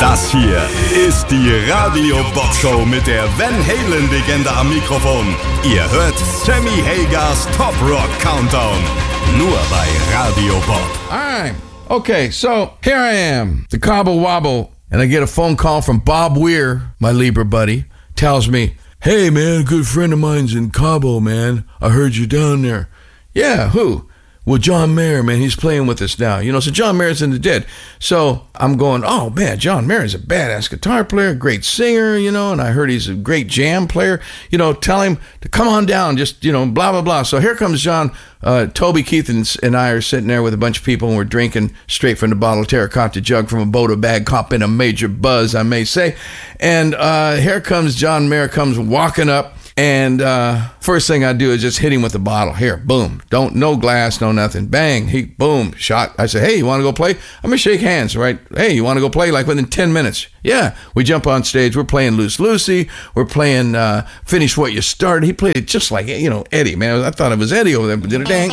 Das hier ist die Radio Bob Show mit der Van Halen-Legende am Mikrofon. Ihr hört Sammy Hagers Top Rock Countdown. Nur bei Radio Bob. Alright, okay, so here I am, the Cobble Wobble, and I get a phone call from Bob Weir, my Libra buddy, tells me, "Hey man, a good friend of mine's in Cabo, man. I heard you down there." "Yeah, who?" "Well, John Mayer, man, he's playing with us now." So John Mayer's in the Dead. So I'm going, oh, man, John Mayer's a badass guitar player, great singer, and I heard he's a great jam player. Tell him to come on down, just, blah, blah, blah. So here comes John. Toby Keith and I are sitting there with a bunch of people, and we're drinking straight from the bottle, terracotta jug from a Boda bag, caught in a major buzz, I may say. And here comes John Mayer, comes walking up. And first thing I do is just hit him with the bottle. Here, boom. No glass, no nothing. Bang, boom, shot. I say, "Hey, you want to go play?" I'm going to shake hands, right? "Hey, you want to go play?" Like within 10 minutes. Yeah, we jump on stage. We're playing Loose Lucy. We're playing Finish What You Started. He played it just like, Eddie, man. I thought it was Eddie over there. Did it dang.